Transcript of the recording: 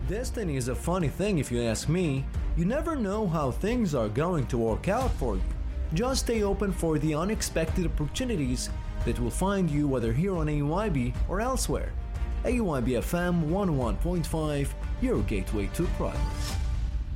Destiny is a funny thing if you ask me. You never know how things are going to work out for you. Just stay open for the unexpected opportunities that will find you whether here on AYB or elsewhere. AYB FM 101.5, your gateway to progress.